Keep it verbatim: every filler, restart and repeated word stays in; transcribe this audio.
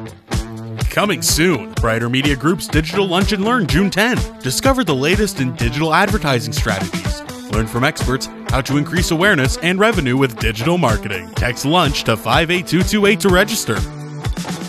Coming soon, Brighter Media Group's Digital Lunch and Learn June tenth. Discover the latest in digital advertising strategies. Learn from experts how to increase awareness and revenue with digital marketing. Text LUNCH to five eight two two eight to register.